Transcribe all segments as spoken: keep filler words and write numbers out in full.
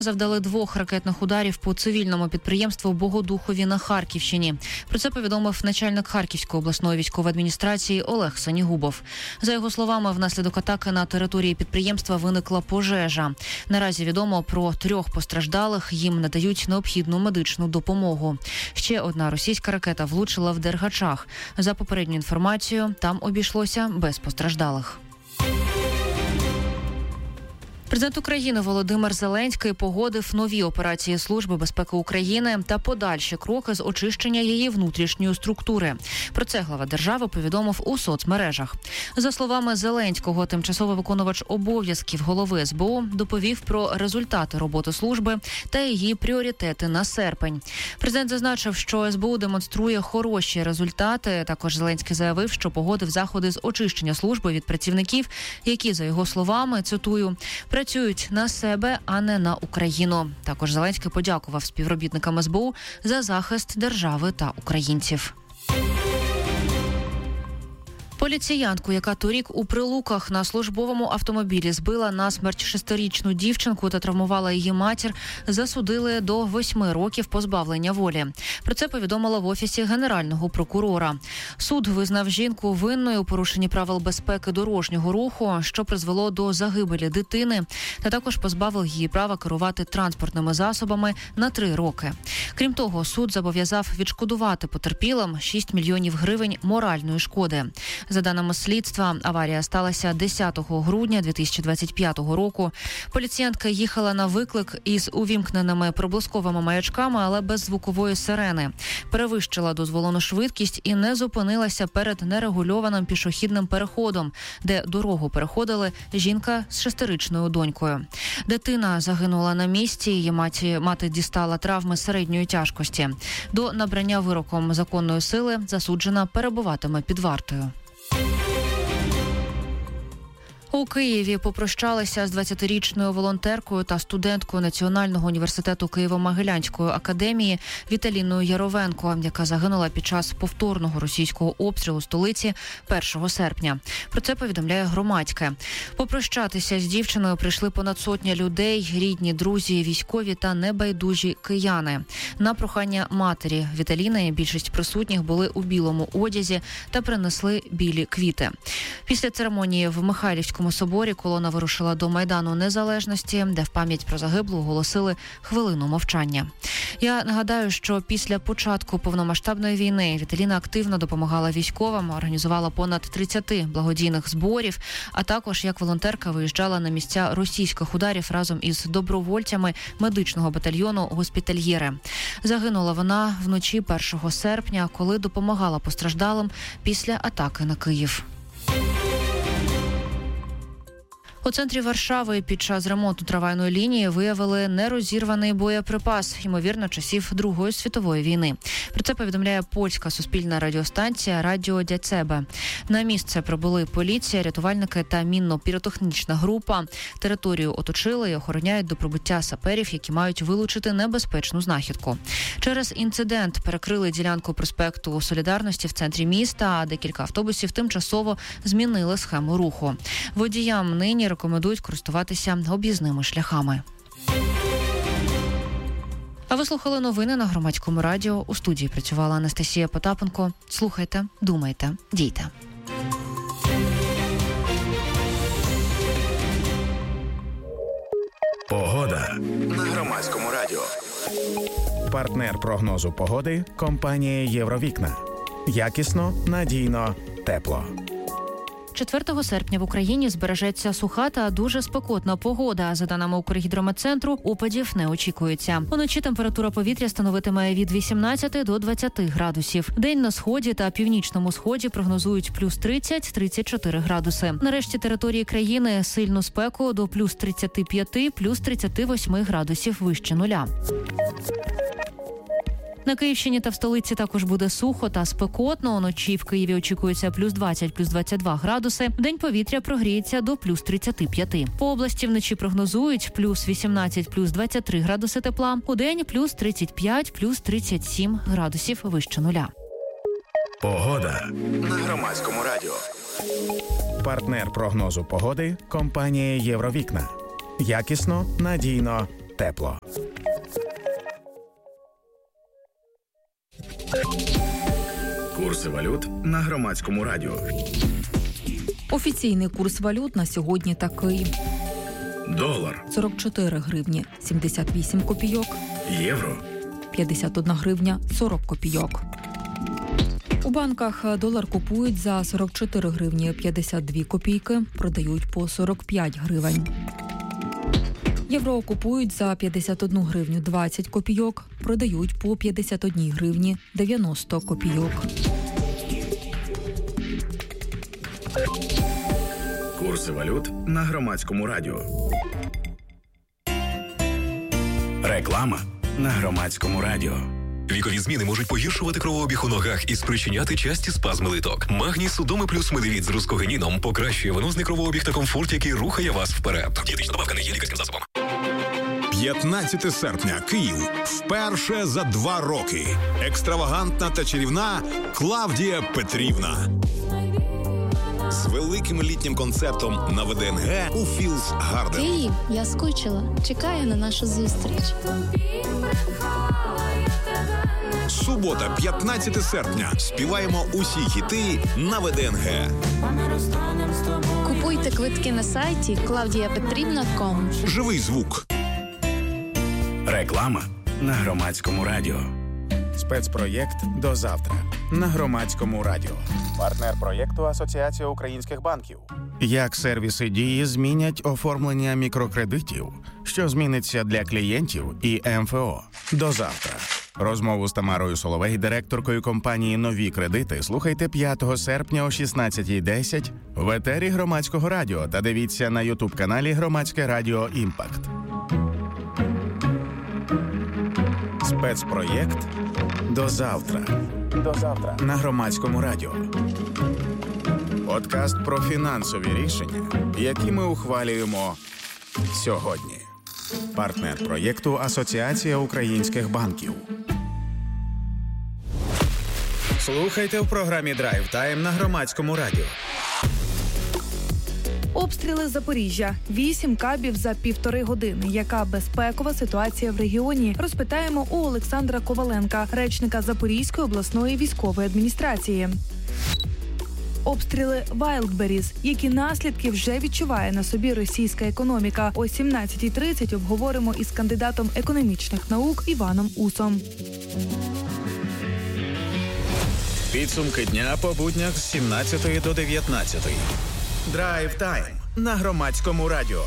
Завдали двох ракетних ударів по цивільному підприємству Богодухові на Харківщині. Про це повідомив начальник Харківської обласної військової адміністрації Олег Санігубов. За його словами, внаслідок атаки на території підприємства виникла пожежа. Наразі відомо про трьох постраждалих, їм надають необхідну медичну допомогу. Ще одна російська ракета влучила в Дергачах. За попередньою інформацією, там обійшлося без постраждалих. Президент України Володимир Зеленський погодив нові операції Служби безпеки України та подальші кроки з очищення її внутрішньої структури. Про це глава держави повідомив у соцмережах. За словами Зеленського, тимчасовий виконувач обов'язків голови ес бе у доповів про результати роботи служби та її пріоритети на серпень. Президент зазначив, що ес бе у демонструє хороші результати. Також Зеленський заявив, що погодив заходи з очищення служби від працівників, які, за його словами, цитую, працюють на себе, а не на Україну. Також Зеленський подякував співробітникам ес бе у за захист держави та українців. Поліціянтку, яка торік у Прилуках на службовому автомобілі збила насмерть шестирічну дівчинку та травмувала її матір, засудили до восьми років позбавлення волі. Про це повідомила в Офісі Генерального прокурора. Суд визнав жінку винною у порушенні правил безпеки дорожнього руху, що призвело до загибелі дитини, та також позбавив її права керувати транспортними засобами на три роки. Крім того, суд зобов'язав відшкодувати потерпілим шість мільйонів гривень моральної шкоди. За даними слідства, аварія сталася десятого грудня дві тисячі двадцять п'ятого року. Поліціянтка їхала на виклик із увімкненими проблисковими маячками, але без звукової сирени. Перевищила дозволену швидкість і не зупинилася перед нерегульованим пішохідним переходом, де дорогу переходили жінка з шестирічною донькою. Дитина загинула на місці, її маті, мати дістала травми середньої тяжкості. До набрання вироком законної сили засуджена перебуватиме під вартою. У Києві попрощалися з двадцятирічною волонтеркою та студенткою Національного університету Києво-Могилянської академії Віталіною Яровенко, яка загинула під час повторного російського обстрілу столиці першого серпня. Про це повідомляє Громадське. Попрощатися з дівчиною прийшли понад сотня людей, рідні, друзі, військові та небайдужі кияни. На прохання матері Віталіни більшість присутніх були у білому одязі та принесли білі квіти. Після церемонії в Михайлівському соборі колона вирушила до Майдану Незалежності, де в пам'ять про загиблу оголосили хвилину мовчання. Я нагадаю, що після початку повномасштабної війни Віталіна активно допомагала військовим, організувала понад тридцять благодійних зборів, а також як волонтерка виїжджала на місця російських ударів разом із добровольцями медичного батальйону «Госпітальєри». Загинула вона вночі першого серпня, коли допомагала постраждалим після атаки на Київ. У центрі Варшави під час ремонту трамвайної лінії виявили нерозірваний боєприпас, ймовірно, часів Другої світової війни. Про це повідомляє польська суспільна радіостанція «Радіо Дяцебе». На місце прибули поліція, рятувальники та мінно-піротехнічна група. Територію оточили і охороняють до прибуття саперів, які мають вилучити небезпечну знахідку. Через інцидент перекрили ділянку проспекту Солідарності в центрі міста, а декілька автобусів тимчасово змінили схему руху. Водіям нині рекомендують користуватися об'їзними шляхами. А ви слухали новини на Громадському радіо. У студії працювала Анастасія Потапенко. Слухайте, думайте, дійте. Погода на Громадському радіо. Партнер прогнозу погоди – компанія «Євровікна». Якісно, надійно, тепло. четвертого серпня в Україні збережеться суха та дуже спекотна погода. За даними Укргідрометцентру, опадів не очікується. Уночі температура повітря становитиме від вісімнадцяти до двадцяти градусів. День на сході та північному сході прогнозують плюс тридцять - тридцять чотири градуси. На решті території країни сильну спеку до плюс тридцяти п'яти - плюс тридцяти восьми градусів вище нуля. На Київщині та в столиці також буде сухо та спекотно. Уночі в Києві очікується плюс двадцять - плюс двадцять два градуси. Вдень повітря прогріється до плюс тридцяти п'яти. По області вночі прогнозують плюс вісімнадцять - плюс двадцять три градуси тепла. Удень плюс тридцять п'ять - плюс тридцять сім градусів вище нуля. Погода на Громадському радіо. Партнер прогнозу погоди – компанія «Євровікна». Якісно, надійно, тепло. Курси валют на Громадському радіо. Офіційний курс валют на сьогодні такий. Долар сорок чотири гривні сімдесят вісім копійок. Євро п'ятдесят одна гривня сорок копійок. У банках долар купують за сорок чотири гривні п'ятдесят дві копійки, продають по сорок п'ять гривень. Євро купують за п'ятдесят одну гривню двадцять копійок, продають по п'ятдесят одна гривні дев'яносто копійок. Курси валют на Громадському радіо. Реклама на Громадському радіо. Вікові зміни можуть погіршувати кровообіг у ногах і спричиняти часті спазми литок. Магній Судоми плюс медивіт з рускогеніном покращує венозний кровообіг та комфорт, який рухає вас вперед. Дієтична добавка не є лікарським засобом. п'ятнадцяте серпня. Київ. Вперше за два роки. Екстравагантна та чарівна Клавдія Петрівна. З великим літнім концертом на ВДНГ у Філс Гарден. Київ, я скучила. Чекаю на нашу зустріч. Субота, п'ятнадцяте серпня. Співаємо усі хіти на ВДНГ. Купуйте квитки на сайті клавдія петрівна крапка ком. Живий звук. Реклама на Громадському радіо. Спецпроєкт «До завтра» на Громадському радіо. Партнер проєкту Асоціація українських банків. Як сервіси Дії змінять оформлення мікрокредитів, що зміниться для клієнтів і ем еф о. До завтра. Розмову з Тамарою Соловей, директоркою компанії «Нові кредити», слухайте п'ятого серпня о шістнадцятій десять в етері Громадського радіо та дивіться на ютуб-каналі Громадське радіо «Імпакт». Спецпроєкт «До завтра». До завтра на Громадському радіо. Подкаст про фінансові рішення, які ми ухвалюємо сьогодні. Партнер проєкту Асоціація українських банків. Слухайте в програмі «Драйв Тайм» на Громадському радіо. Обстріли Запоріжжя. Вісім кабів за півтори години. Яка безпекова ситуація в регіоні? Розпитаємо у Олександра Коваленка, речника Запорізької обласної військової адміністрації. Обстріли Вайлдберріс. Які наслідки вже відчуває на собі російська економіка? О сімнадцятій тридцять обговоримо із кандидатом економічних наук Іваном Усом. Підсумки дня по буднях з сімнадцятої до дев'ятнадцятої. Драйв Тайм на Громадському радіо.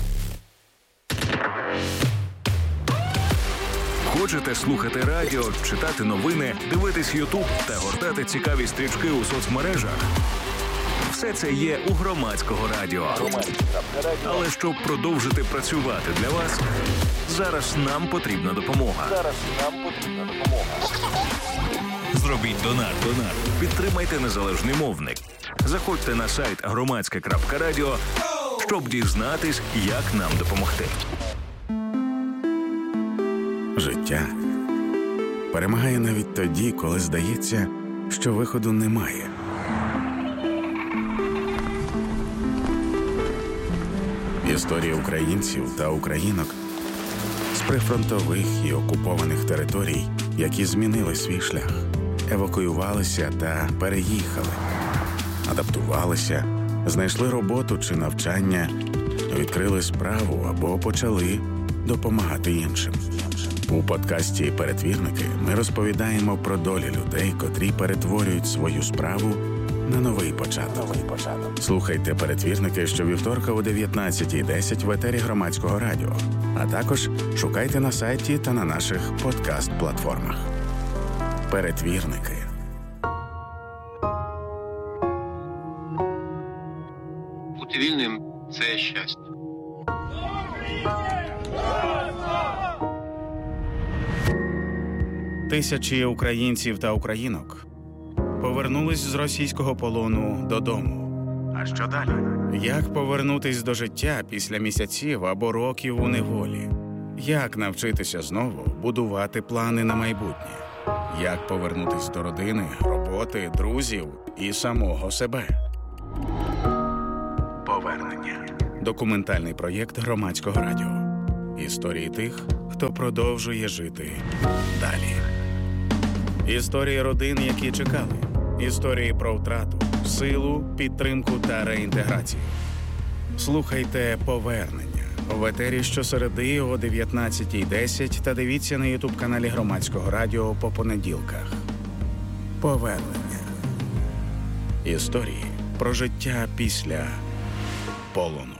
Хочете слухати радіо, читати новини, дивитись Ютуб та гортати цікаві стрічки у соцмережах? Все це є у Громадського радіо. Але щоб продовжити працювати для вас, зараз нам потрібна допомога. Зараз нам потрібна допомога. Зробіть донат. Донат. Підтримайте незалежний мовник. Заходьте на сайт громадське крапка радіо, щоб дізнатись, як нам допомогти. Життя перемагає навіть тоді, коли здається, що виходу немає. Історії українців та українок з прифронтових і окупованих територій, які змінили свій шлях, евакуювалися та переїхали, адаптувалися, знайшли роботу чи навчання, відкрили справу або почали допомагати іншим. У подкасті «Перетвірники» ми розповідаємо про долі людей, котрі перетворюють свою справу на новий початок. Слухайте «Перетвірники» щовівторка о дев'ятнадцятій десять в етері Громадського радіо, а також шукайте на сайті та на наших подкаст-платформах. «Перетвірники». Бути вільним – це щастя. Тисячі українців та українок повернулись з російського полону додому. А що далі? Як повернутись до життя після місяців або років у неволі? Як навчитися знову будувати плани на майбутнє? Як повернутись до родини, роботи, друзів і самого себе? Повернення. Документальний проєкт Громадського радіо. історії тих, хто продовжує жити далі. Історії родин, які чекали. Історії про втрату, силу, підтримку та реінтеграцію. Слухайте «Повернення» в етері щосереди о дев'ятнадцятій десять та дивіться на ютуб-каналі Громадського радіо по понеділках. «Повернення». Історії про життя після полону.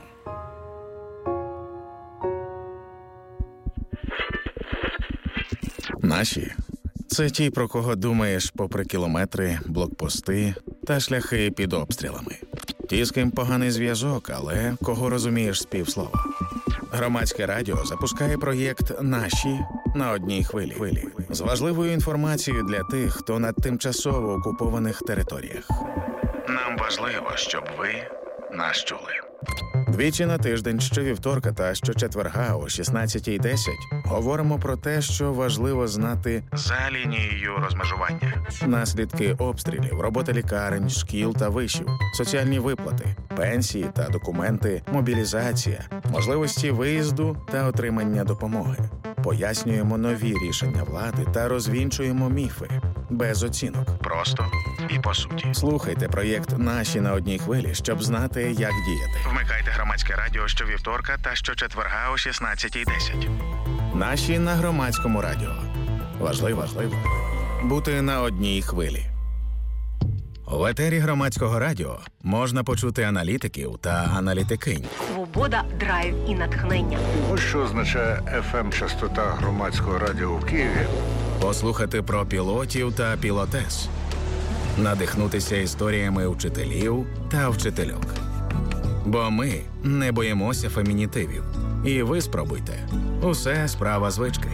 Наші – це ті, про кого думаєш попри кілометри, блокпости та шляхи під обстрілами. Ті, з ким поганий зв'язок, але кого розумієш з півслова. Громадське радіо запускає проєкт «Наші» на одній хвилі. З важливою інформацією для тих, хто на тимчасово окупованих територіях. Нам важливо, щоб ви нас чули. Двічі на тиждень, щовівторка та щочетверга о шістнадцятій десять говоримо про те, що важливо знати за лінією розмежування. Наслідки обстрілів, робота лікарень, шкіл та вишів, соціальні виплати, пенсії та документи, мобілізація, можливості виїзду та отримання допомоги. Пояснюємо нові рішення влади та розвінчуємо міфи. Без оцінок. Просто і по суті. Слухайте проєкт «Наші» на одній хвилі, щоб знати, як діяти. Вмикайте Громадське радіо щовівторка та щочетверга о шістнадцятій десять. «Наші» на Громадському радіо. Важливо, важливо бути на одній хвилі. В етері Громадського радіо можна почути аналітиків та аналітикинь. Свобода, драйв і натхнення. Ось що означає еф ем-частота Громадського радіо в Києві. Послухати про пілотів та пілотес. Надихнутися історіями вчителів та вчительок. Бо ми не боїмося фемінітивів. І ви спробуйте. Усе справа звички.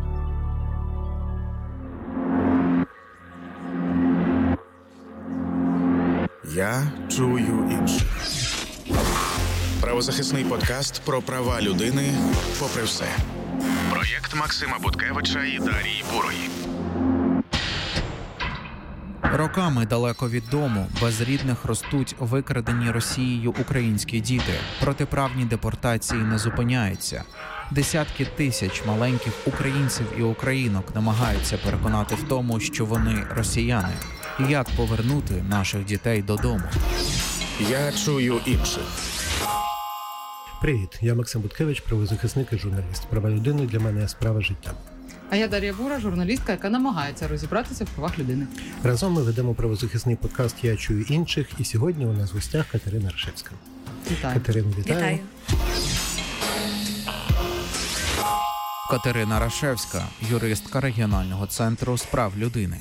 Я чую інших. Правозахисний подкаст про права людини попри все. Проєкт Максима Буткевича і Дарії Бурої. Роками далеко від дому, без рідних ростуть викрадені Росією українські діти. Протиправні депортації не зупиняються. Десятки тисяч маленьких українців і українок намагаються переконати в тому, що вони росіяни. Як повернути наших дітей додому? Я чую інших. Привіт, я Максим Буткевич, правозахисник і журналіст. Права людини для мене – справа життя. А я Дар'я Бура, журналістка, яка намагається розібратися в правах людини. Разом ми ведемо правозахисний подкаст «Я чую інших», і сьогодні у нас в гостях Катерина Рашевська. Вітаю. Катерину, вітаю. Вітаю. Катерина Рашевська, юристка регіонального центру з прав людини.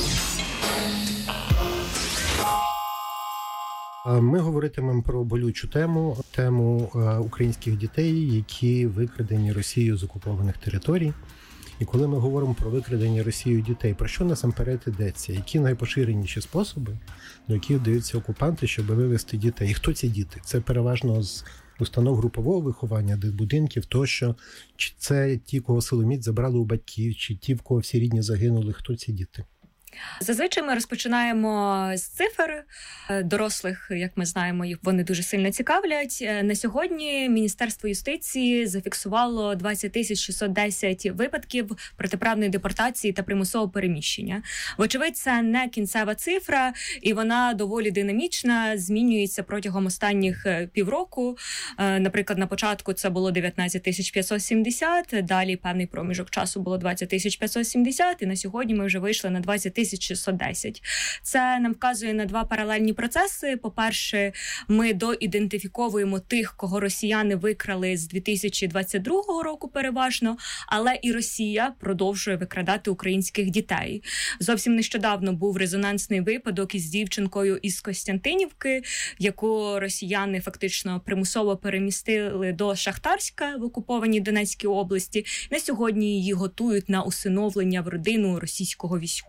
Ми говоритимемо про болючу тему, тему українських дітей, які викрадені Росією з окупованих територій. І коли ми говоримо про викрадення Росією дітей, про що насамперед йдеться? Які найпоширеніші способи, до яких вдаються окупанти, щоб вивезти дітей? І хто ці діти? Це переважно з установ групового виховання, будинків тощо. Чи це ті, кого силоміць забрали у батьків, чи ті, в кого всі рідні загинули? Хто ці діти? Зазвичай ми розпочинаємо з цифр дорослих, як ми знаємо, їх вони дуже сильно цікавлять. На сьогодні Міністерство юстиції зафіксувало двадцять тисяч шістсот десять випадків протиправної депортації та примусового переміщення. Вочевидь, це не кінцева цифра, і вона доволі динамічна, змінюється протягом останніх півроку. Наприклад, на початку це було дев'ятнадцять тисяч п'ятсот сімдесят, далі певний проміжок часу було двадцять тисяч п'ятсот сімдесят, і на сьогодні ми вже вийшли на двадцять тисяч шістсот десять. Це нам вказує на два паралельні процеси. По-перше, ми доідентифіковуємо тих, кого росіяни викрали з дві тисячі двадцять другого року переважно, але і Росія продовжує викрадати українських дітей. Зовсім нещодавно був резонансний випадок із дівчинкою із Костянтинівки, яку росіяни фактично примусово перемістили до Шахтарська в окупованій Донецькій області. На сьогодні її готують на усиновлення в родину російського військового.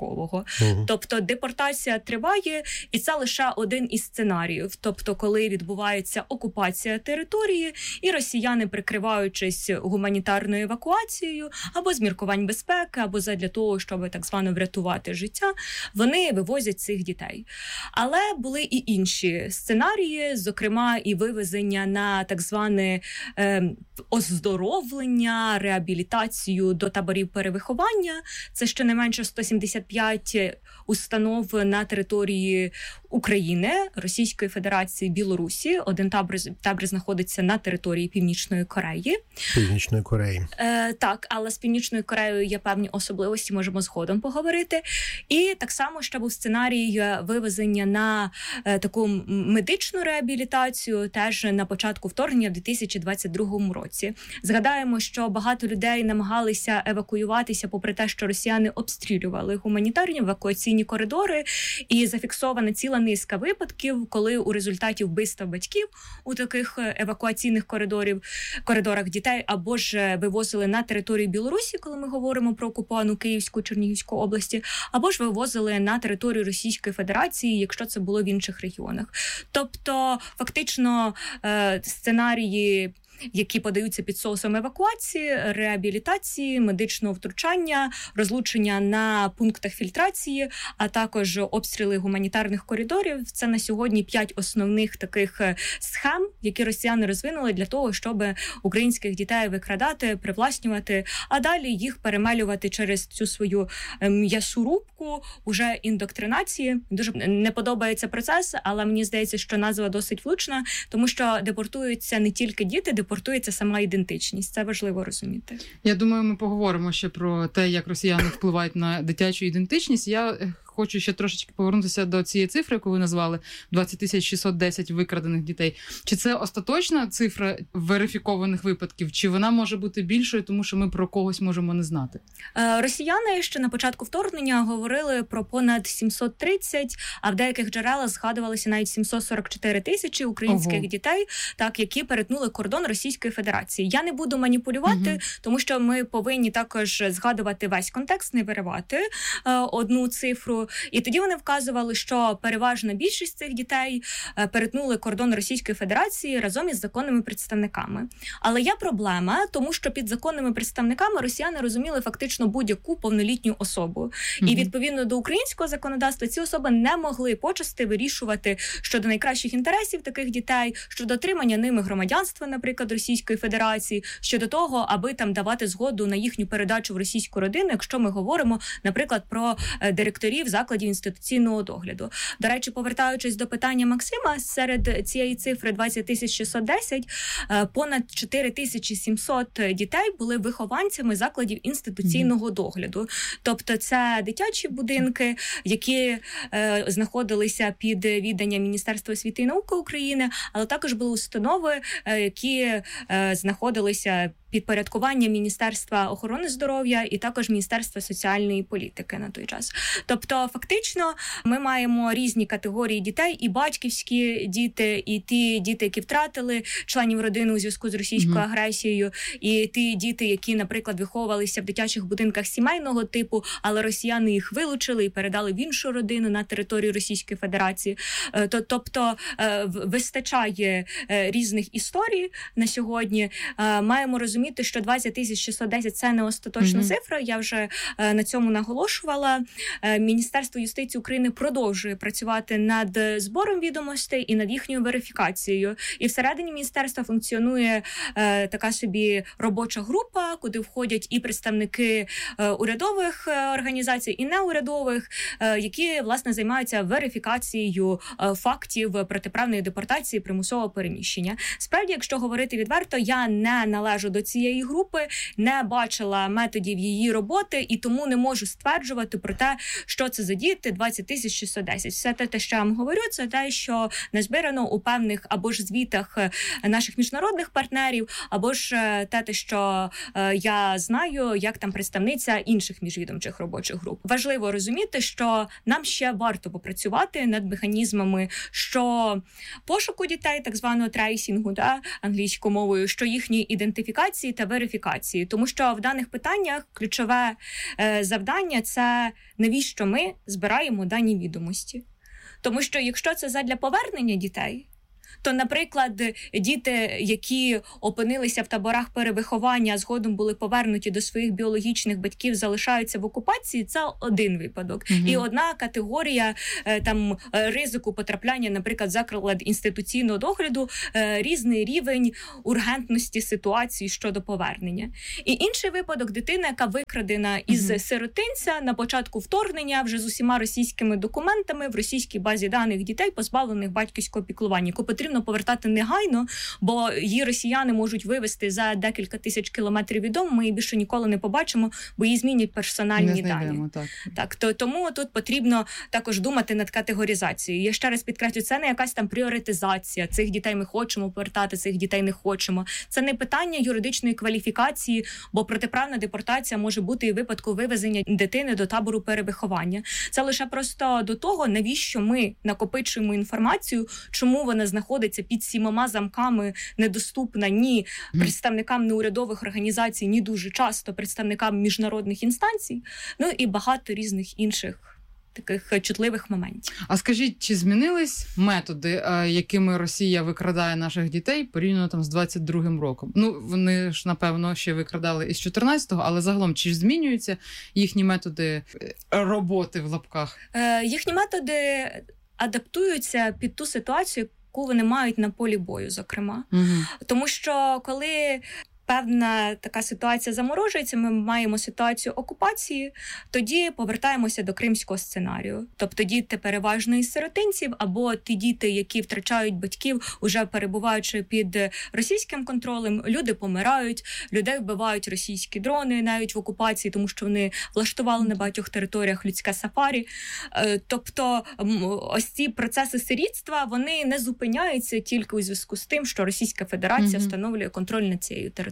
Угу. Тобто депортація триває, і це лише один із сценаріїв. Тобто, коли відбувається окупація території, і росіяни, прикриваючись гуманітарною евакуацією, або з міркувань безпеки, або задля того, щоб так звано врятувати життя, вони вивозять цих дітей. Але були і інші сценарії, зокрема і вивезення на так зване е, оздоровлення, реабілітацію до таборів перевиховання. Це щонайменше сто сімдесят п'ять установ на території України, Російської Федерації, Білорусі. Один табор, табір знаходиться на території Північної Кореї. Північної Кореї. Е, так, але з Північною Кореєю є певні особливості, можемо згодом поговорити. І так само ще був сценарій вивезення на е, таку медичну реабілітацію теж на початку вторгнення в дві тисячі двадцять другому році. Згадаємо, що багато людей намагалися евакуюватися попри те, що росіяни обстрілювали гуманітарні евакуаційні коридори, і зафіксована ціла низка випадків, коли у результаті вбивства батьків у таких евакуаційних коридорів, коридорах дітей або ж вивозили на територію Білорусі, коли ми говоримо про окуповану Київську, Чернігівську області, або ж вивозили на територію Російської Федерації, якщо це було в інших регіонах. Тобто, фактично, сценарії, які подаються під соусом евакуації, реабілітації, медичного втручання, розлучення на пунктах фільтрації, а також обстріли гуманітарних коридорів. Це на сьогодні п'ять основних таких схем, які росіяни розвинули для того, щоб українських дітей викрадати, привласнювати, а далі їх перемелювати через цю свою м'ясорубку уже індоктринації. Дуже не подобається процес, але мені здається, що назва досить влучна, тому що депортуються не тільки діти, депортується сама ідентичність. Це важливо розуміти. Я думаю, ми поговоримо ще про те, як росіяни впливають на дитячу ідентичність. Я хочу ще трошечки повернутися до цієї цифри, яку ви назвали, двадцять тисяч шістсот десять викрадених дітей. Чи це остаточна цифра верифікованих випадків, чи вона може бути більшою, тому що ми про когось можемо не знати? Росіяни ще на початку вторгнення говорили про понад сімсот тридцять, а в деяких джерелах згадувалися навіть сімсот сорок чотири тисячі українських Ого. дітей, так, які перетнули кордон Російської Федерації. Я не буду маніпулювати, угу. тому що ми повинні також згадувати весь контекст, не виривати е, одну цифру. І тоді вони вказували, що переважна більшість цих дітей перетнули кордон Російської Федерації разом із законними представниками. Але є проблема, тому що під законними представниками росіяни розуміли фактично будь-яку повнолітню особу. Mm-hmm. І відповідно до українського законодавства ці особи не могли почасти вирішувати щодо найкращих інтересів таких дітей, щодо отримання ними громадянства, наприклад, Російської Федерації, щодо того, аби там давати згоду на їхню передачу в російську родину, якщо ми говоримо, наприклад, про директорів закладів інституційного догляду. До речі, повертаючись до питання Максима, серед цієї цифри двадцять тисяч шістсот десять понад чотири тисячі сімсот дітей були вихованцями закладів інституційного mm-hmm. догляду. Тобто це дитячі будинки, які е, знаходилися під відданням Міністерства освіти і науки України, але також були установи, е, які е, знаходилися підпорядкування Міністерства охорони здоров'я і також Міністерства соціальної політики на той час. Тобто, фактично, ми маємо різні категорії дітей, і батьківські діти, і ті діти, які втратили членів родини у зв'язку з російською mm-hmm. агресією, і ті діти, які, наприклад, виховувалися в дитячих будинках сімейного типу, але росіяни їх вилучили і передали в іншу родину на територію Російської Федерації. Тобто, вистачає різних історій на сьогодні. Маємо розуміти, що двадцять тисяч шістсот десять – це не остаточна mm-hmm. цифра, я вже е, на цьому наголошувала. Е, Міністерство юстиції України продовжує працювати над збором відомостей і над їхньою верифікацією. І всередині міністерства функціонує е, така собі робоча група, куди входять і представники е, урядових е, організацій, і неурядових, е, які, власне, займаються верифікацією е, фактів протиправної депортації, примусового переміщення. Справді, якщо говорити відверто, я не належу до цієї групи, не бачила методів її роботи і тому не можу стверджувати про те, що це за діти двадцять тисяч шістсот десять. Все те, що я вам говорю, це те, що назбирано у певних або ж звітах наших міжнародних партнерів, або ж те, що я знаю, як там представниця інших міжвідомчих робочих груп. Важливо розуміти, що нам ще варто попрацювати над механізмами, що пошуку дітей, так званого трейсінгу, да, англійською мовою, що їхньої ідентифікації, ідентифікації та верифікації. Тому що в даних питаннях ключове е, завдання – це навіщо ми збираємо дані відомості. Тому що якщо це задля повернення дітей, то, наприклад, діти, які опинилися в таборах перевиховання, а згодом були повернуті до своїх біологічних батьків, залишаються в окупації, це один випадок. Угу. І одна категорія там ризику потрапляння, наприклад, заклад інституційного догляду, різний рівень ургентності ситуації щодо повернення. І інший випадок – дитина, яка викрадена із угу. сиротинця на початку вторгнення, вже з усіма російськими документами в російській базі даних дітей, позбавлених батьківського піклування, яку потрібно повертати негайно, бо її росіяни можуть вивезти за декілька тисяч кілометрів від дому, ми її більше ніколи не побачимо, бо її змінять персональні дані. Так, так то, тому тут потрібно також думати над категоризацією. Я ще раз підкреслю, це не якась там пріоритизація. Цих дітей ми хочемо повертати, цих дітей не хочемо. Це не питання юридичної кваліфікації, бо протиправна депортація може бути і в випадку вивезення дитини до табору перевиховання. Це лише просто до того, навіщо ми накопичуємо інформацію, чому вона знаходиться під сімома замками, недоступна ні представникам неурядових організацій, ні дуже часто представникам міжнародних інстанцій, ну і багато різних інших таких чутливих моментів. А скажіть, чи змінились методи, якими Росія викрадає наших дітей порівняно там з двадцять другим роком? Ну, вони ж, напевно, ще викрадали із чотирнадцятого, але загалом чи змінюються їхні методи роботи в лапках? Е, їхні методи адаптуються під ту ситуацію, яку вони мають на полі бою, зокрема. Угу. Тому що коли певна така ситуація заморожується, ми маємо ситуацію окупації, тоді повертаємося до кримського сценарію. Тобто діти переважно із сиротинців, або ті діти, які втрачають батьків, уже перебуваючи під російським контролем, люди помирають, людей вбивають російські дрони навіть в окупації, тому що вони влаштували на багатьох територіях людське сафарі. Тобто ось ці процеси сирітства, вони не зупиняються тільки у зв'язку з тим, що Російська Федерація mm-hmm. встановлює контроль над цією територією.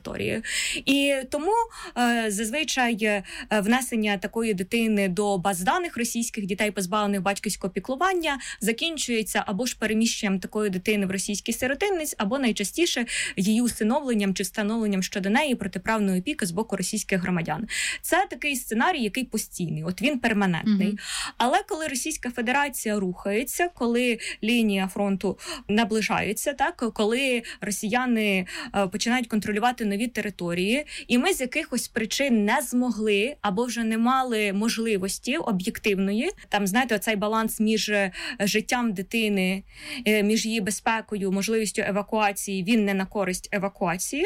І тому е, зазвичай внесення такої дитини до баз даних російських дітей, позбавлених батьківського піклування, закінчується або ж переміщенням такої дитини в російський сиротинець, або найчастіше її усиновленням чи встановленням щодо неї протиправної опіки з боку російських громадян. Це такий сценарій, який постійний, от він перманентний. Mm-hmm. Але коли Російська Федерація рухається, коли лінія фронту наближається, так, коли росіяни е, починають контролювати нові території, і ми з якихось причин не змогли або вже не мали можливості об'єктивної, там, знаєте, оцей баланс між життям дитини, між її безпекою, можливістю евакуації, він не на користь евакуації,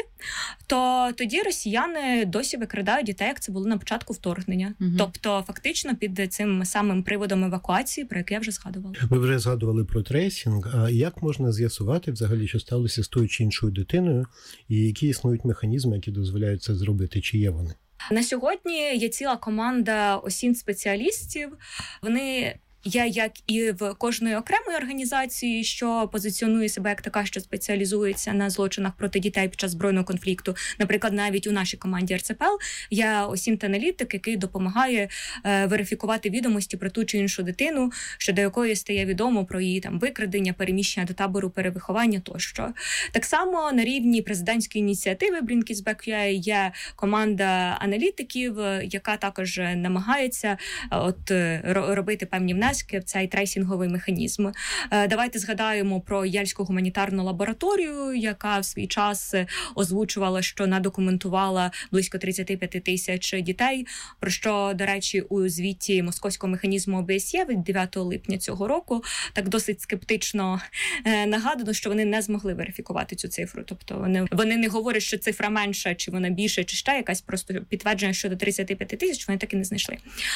то тоді росіяни досі викрадають дітей, як це було на початку вторгнення. Угу. Тобто, фактично, під цим самим приводом евакуації, про який я вже згадувала. Ви вже згадували про трейсінг. А як можна з'ясувати взагалі, що сталося з тою чи іншою дитиною, і які існують механізми, які дозволяють це зробити? Чи є вони? На сьогодні є ціла команда осін-спеціалістів. Вони є як і в кожної окремої організації, що позиціонує себе як така, що спеціалізується на злочинах проти дітей під час збройного конфлікту. Наприклад, навіть у нашій команді ар це пе ел є осінт-аналітик, який допомагає е, верифікувати відомості про ту чи іншу дитину, щодо якої стає відомо про її там викрадення, переміщення до табору перевиховання тощо. Так само на рівні президентської ініціативи Bring є команда аналітиків, яка також намагається от робити певні внески в цей трейсінговий механізм. Давайте згадаємо про Єльську гуманітарну лабораторію, яка в свій час озвучувала, що надокументувала близько тридцять п'ять тисяч дітей, про що, до речі, у звіті московського механізму о бе ес є від дев'ятого липня цього року так досить скептично нагадано, що вони не змогли верифікувати цю цифру. Тобто вони, вони не говорять, що цифра менша, чи вона більша, чи ще якась, просто підтвердження щодо тридцять п'ять тисяч вони так і не знайшли.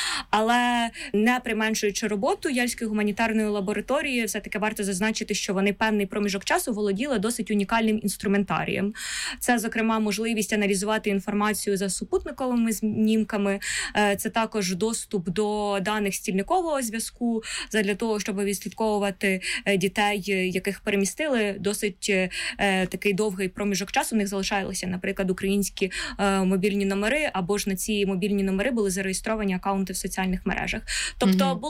Але не применшуючи роботу Єльської гуманітарної лабораторії, все-таки варто зазначити, що вони певний проміжок часу володіли досить унікальним інструментарієм. Це, зокрема, можливість аналізувати інформацію за супутниковими знімками, це також доступ до даних стільникового зв'язку, для того, щоб відслідковувати дітей, яких перемістили. Досить такий довгий проміжок часу у них залишалися, наприклад, українські мобільні номери, або ж на ці мобільні номери були зареєстровані акаунти в соціальних мережах. Тобто mm-hmm. були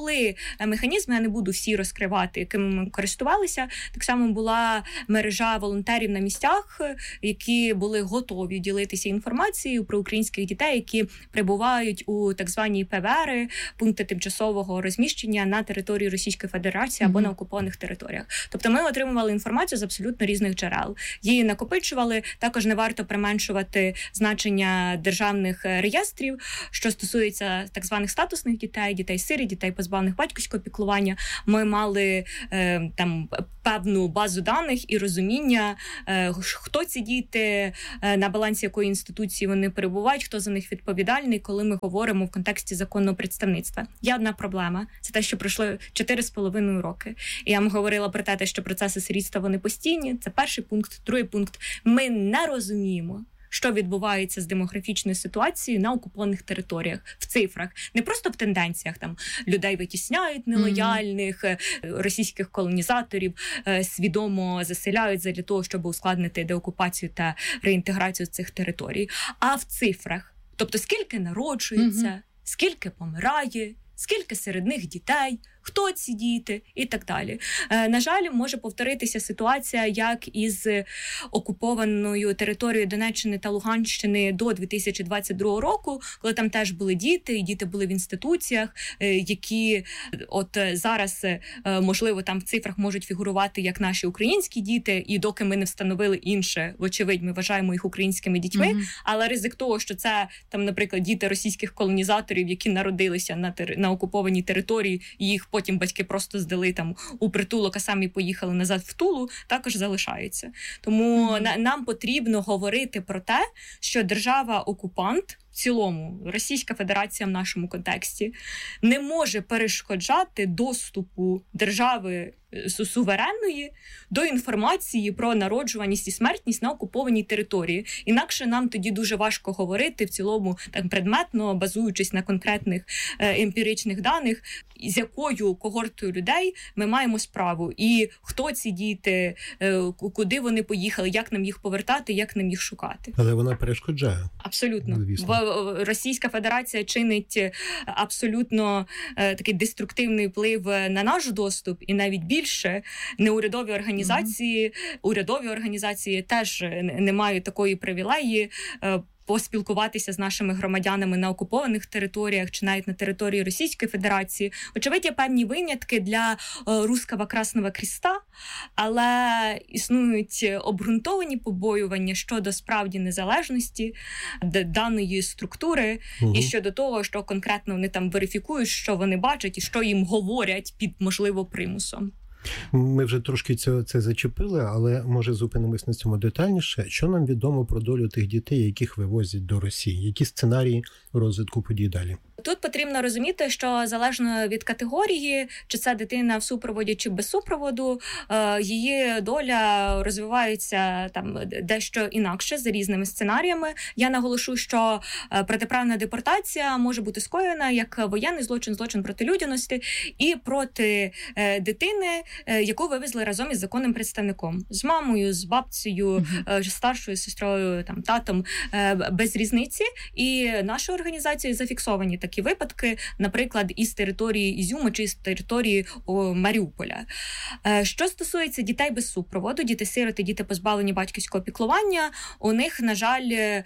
механізми, я не буду всі розкривати, якими ми користувалися. Так само була мережа волонтерів на місцях, які були готові ділитися інформацією про українських дітей, які прибувають у так звані пе ве ери, пункти тимчасового розміщення на території Російської Федерації або mm-hmm. на окупованих територіях. Тобто ми отримували інформацію з абсолютно різних джерел. Її накопичували. Також не варто применшувати значення державних реєстрів, що стосується так званих статусних дітей, дітей-сиріт, дітей позбавлених батьківського піклування. Ми мали е, там певну базу даних і розуміння, е, хто ці діти, е, на балансі якої інституції вони перебувають, хто за них відповідальний, коли ми говоримо в контексті законного представництва. Є одна проблема. Це те, що пройшло чотири з половиною роки. І я вам говорила про те, що процеси сирітства, вони постійні. Це перший пункт. Другий пункт. Ми не розуміємо, що відбувається з демографічною ситуацією на окупованих територіях, в цифрах. Не просто в тенденціях, там людей витісняють нелояльних, mm-hmm. російських колонізаторів, свідомо заселяють для того, щоб ускладнити деокупацію та реінтеграцію цих територій. А в цифрах. Тобто скільки народжується, mm-hmm. скільки помирає, скільки серед них дітей, хто ці діти і так далі. Е, на жаль, може повторитися ситуація, як із окупованою територією Донеччини та Луганщини до дві тисячі двадцять другого року, коли там теж були діти, і діти були в інституціях, е, які от зараз, е, можливо, там в цифрах можуть фігурувати як наші українські діти, і доки ми не встановили інше, вочевидь, ми вважаємо їх українськими дітьми, mm-hmm. але ризик того, що це, там, наприклад, діти російських колонізаторів, які народилися на, тер... на окупованій території, і їх потім батьки просто здали там у притулок, а самі поїхали назад в Тулу, також залишається. Тому mm-hmm. на, нам потрібно говорити про те, що держава-окупант, в цілому Російська Федерація в нашому контексті, не може перешкоджати доступу держави суверенної до інформації про народжуваність і смертність на окупованій території. Інакше нам тоді дуже важко говорити в цілому так предметно, базуючись на конкретних е, емпіричних даних, з якою когортою людей ми маємо справу. І хто ці діти, е, куди вони поїхали, як нам їх повертати, як нам їх шукати. Але вона перешкоджає. Абсолютно. Звісно. Російська Федерація чинить абсолютно е, такий деструктивний вплив на наш доступ, і навіть більше неурядові організації, mm-hmm. урядові організації теж не мають такої привілеї е, поспілкуватися з нашими громадянами на окупованих територіях чи навіть на території Російської Федерації. Очевидь, є певні винятки для е, Руського Красного Креста, але існують обґрунтовані побоювання щодо справді незалежності д- даної структури угу. і щодо того, що конкретно вони там верифікують, що вони бачать і що їм говорять під, можливо, примусом. Ми вже трошки це, це зачепили, але, може, зупинимось на цьому детальніше. Що нам відомо про долю тих дітей, яких вивозять до Росії? Які сценарії розвитку подій далі? Тут потрібно розуміти, що залежно від категорії, чи це дитина в супроводі, чи без супроводу, її доля розвивається там дещо інакше, за різними сценаріями. Я наголошу, що протиправна депортація може бути скоєна як воєнний злочин, злочин проти людяності і проти дитини, яку вивезли разом із законним представником. З мамою, з бабцею, mm-hmm. старшою сестрою, там, татом, без різниці. І нашою організацією зафіксовані такі випадки, наприклад, із території Ізюму чи з території о, Маріуполя. Е, що стосується дітей без супроводу, діти-сироти, діти позбавлені батьківського піклування, у них, на жаль, е,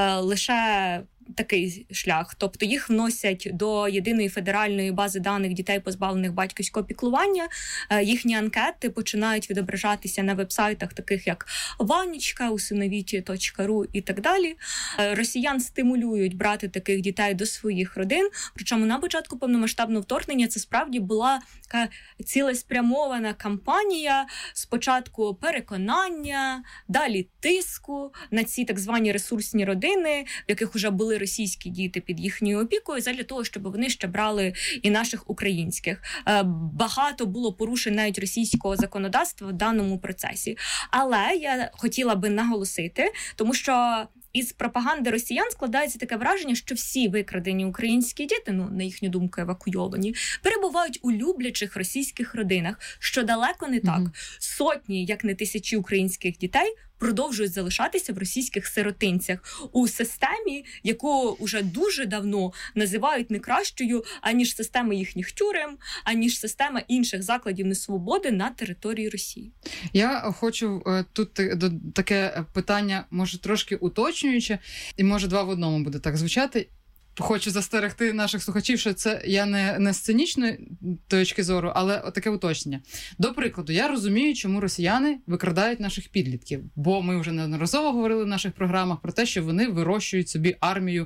лише такий шлях, тобто їх вносять до єдиної федеральної бази даних дітей, позбавлених батьківського піклування. Їхні анкети починають відображатися на вебсайтах, таких як Ванечка, усиновіть точка ру і так далі. Росіян стимулюють брати таких дітей до своїх родин, причому на початку повномасштабного вторгнення це справді була така цілеспрямована кампанія, спочатку переконання, далі тиску на ці так звані ресурсні родини, в яких вже були російські діти під їхньою опікою, задля того, щоб вони ще брали і наших українських. Багато було порушень навіть російського законодавства в даному процесі. Але я хотіла би наголосити, тому що із пропаганди росіян складається таке враження, що всі викрадені українські діти, ну, на їхню думку, евакуйовані, перебувають у люблячих російських родинах, що далеко не так. Mm-hmm. Сотні, як не тисячі українських дітей продовжують залишатися в російських сиротинцях у системі, яку вже дуже давно називають не кращою, аніж система їхніх тюрем, аніж система інших закладів несвободи на території Росії. Я хочу тут таке питання, може трошки уточнююче, і може два в одному буде так звучати. Хочу застерегти наших слухачів, що це я не, не з цинічної точки зору, але таке уточнення. До прикладу, я розумію, чому росіяни викрадають наших підлітків, бо ми вже неодноразово говорили в наших програмах про те, що вони вирощують собі армію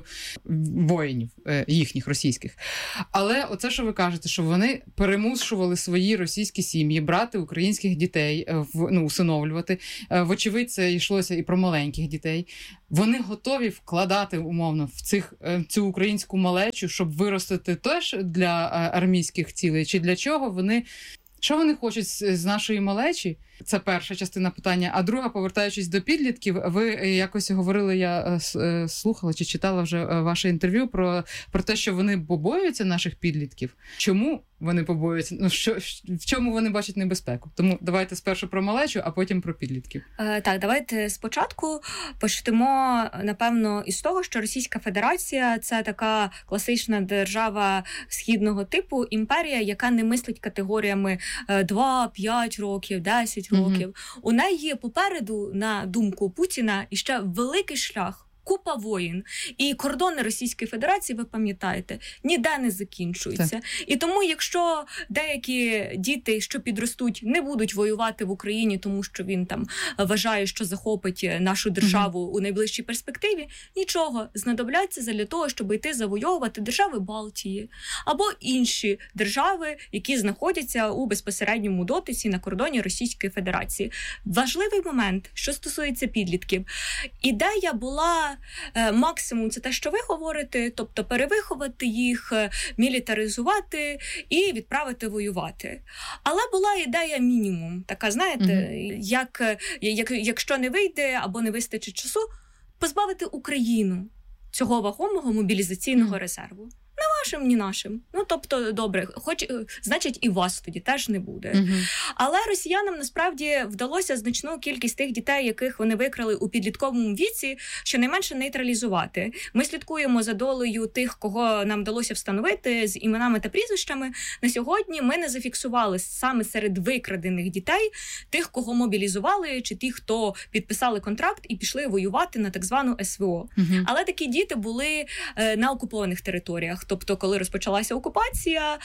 воїнів їхніх російських. Але оце, що ви кажете, що вони перемушували свої російські сім'ї брати українських дітей, ну, усиновлювати. Вочевидь, це йшлося і про маленьких дітей. Вони готові вкладати, умовно, в цих, цю українську малечу, щоб виростити теж для армійських цілей? Чи для чого вони... Що вони хочуть з нашої малечі? Це перша частина питання. А друга, повертаючись до підлітків, ви якось говорили, я слухала чи читала вже ваше інтерв'ю про, про те, що вони побоюються наших підлітків. Чому вони побоюються? Ну, що, в чому вони бачать небезпеку? Тому давайте спершу про малечу, а потім про підлітків. Е, так, давайте спочатку почнемо, напевно, із того, що Російська Федерація – це така класична держава східного типу, імперія, яка не мислить категоріями два, п'ять років, десять років. Mm-hmm. У неї попереду, на думку Путіна, іще великий шлях. Купа воїн. І кордони Російської Федерації, ви пам'ятаєте, ніде не закінчуються. Так. І тому, якщо деякі діти, що підростуть, не будуть воювати в Україні, тому що він там вважає, що захопить нашу державу mm-hmm. у найближчій перспективі, нічого, знадобляться для того, щоб йти завойовувати держави Балтії або інші держави, які знаходяться у безпосередньому дотиці на кордоні Російської Федерації. Важливий момент, що стосується підлітків. Ідея була максимум це те, що ви говорите, тобто перевиховати їх, мілітаризувати і відправити воювати. Але була ідея мінімум, така, знаєте, mm-hmm. як, як, якщо не вийде або не вистачить часу, позбавити Україну цього вагомого мобілізаційного mm-hmm. резерву. Не вашим, ні нашим. Ну, тобто, добре, хоч, значить, і вас тоді теж не буде. Uh-huh. Але росіянам, насправді, вдалося значну кількість тих дітей, яких вони викрали у підлітковому віці, щонайменше нейтралізувати. Ми слідкуємо за долею тих, кого нам вдалося встановити з іменами та прізвищами. На сьогодні ми не зафіксували саме серед викрадених дітей тих, кого мобілізували, чи тих, хто підписали контракт і пішли воювати на так звану ес ве о. Uh-huh. Але такі діти були е, на окупованих територіях. Тобто, коли розпочалася окупація,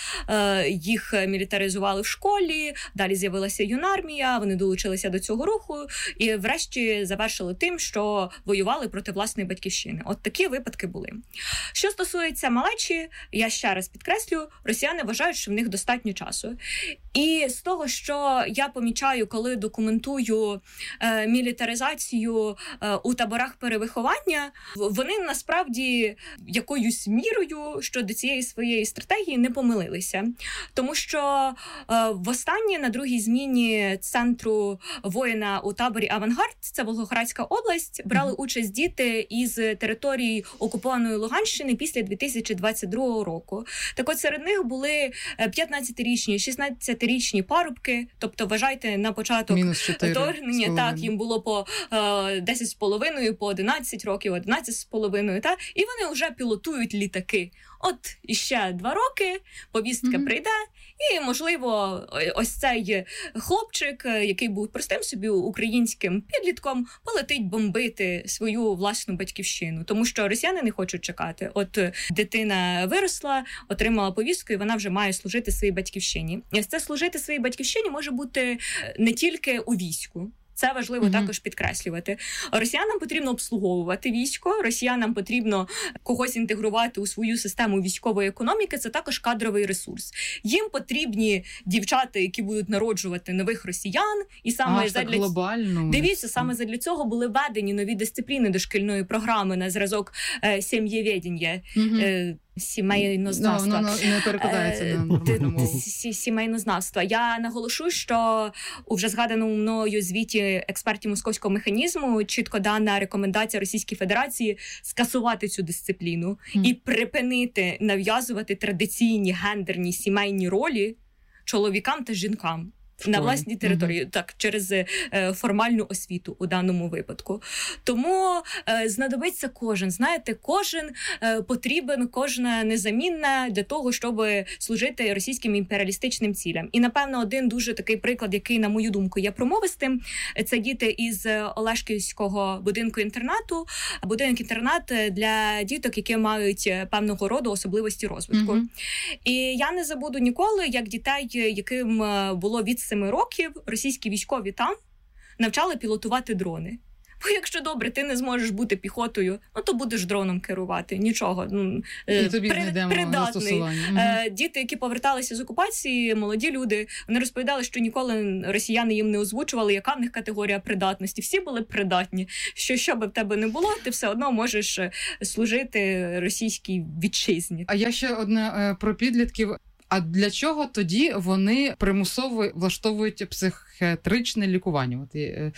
їх мілітаризували в школі, далі з'явилася юнармія, вони долучилися до цього руху і врешті завершили тим, що воювали проти власної батьківщини. От такі випадки були. Що стосується малечі, я ще раз підкреслю, росіяни вважають, що в них достатньо часу. І з того, що я помічаю, коли документую е, мілітаризацію е, у таборах перевиховання, вони насправді якоюсь мірою щодо цієї своєї стратегії не помилилися. Тому що е, востаннє на другій зміні центру воїна у таборі «Авангард», це Волгоградська область, брали mm-hmm. участь діти із території окупованої Луганщини після дві тисячі двадцять другого року. Так от серед них були п'ятнадцятирічні, шістнадцятирічні парубки, тобто вважайте на початок вторгнення, так, їм було по е, десять з половиною, по одинадцять років, одинадцять з половиною, та, і вони вже пілотують літаки. От іще два роки повістка mm-hmm. прийде, і, можливо, ось цей хлопчик, який був простим собі українським підлітком, полетить бомбити свою власну батьківщину. Тому що росіяни не хочуть чекати. От дитина виросла, отримала повістку, і вона вже має служити своїй батьківщині. І це служити своїй батьківщині може бути не тільки у війську. Це важливо mm-hmm. також підкреслювати. Росіянам потрібно обслуговувати військо, росіянам потрібно когось інтегрувати у свою систему військової економіки, це також кадровий ресурс. Їм потрібні дівчата, які будуть народжувати нових росіян, і саме а, задля глобально. Дивіться, саме задля цього були введені нові дисципліни дошкільної програми на зразок е, сім'євєдіння. Mm-hmm. Е, Сімейнознавства. No, no, no, не перекладається на нормальну мову. Сімейнознавства. Я наголошу, що у вже згаданому мною звіті експертів московського механізму чітко дана рекомендація Російській Федерації скасувати цю дисципліну mm. і припинити нав'язувати традиційні гендерні сімейні ролі чоловікам та жінкам. на власній території, угу. так, через е, формальну освіту у даному випадку. Тому е, знадобиться кожен, знаєте, кожен е, потрібен, кожна незамінна для того, щоб служити російським імперіалістичним цілям. І, напевно, один дуже такий приклад, який, на мою думку, є промовистим, це діти із Олешківського будинку-інтернату, будинок-інтернат для діток, які мають певного роду особливості розвитку. Mm-hmm. І я не забуду ніколи, як дітей, яким було від семи років, російські військові там навчали пілотувати дрони. Бо якщо добре, ти не зможеш бути піхотою, ну то будеш дроном керувати. Нічого. Ну, і тобі при, придатний. Угу. Діти, які поверталися з окупації, молоді люди, вони розповідали, що ніколи росіяни їм не озвучували, яка в них категорія придатності. Всі були придатні. Що, що би в тебе не було, ти все одно можеш служити російській вітчизні. А я ще одне про підлітків. А для чого тоді вони примусово влаштовують психіатричне лікування? От,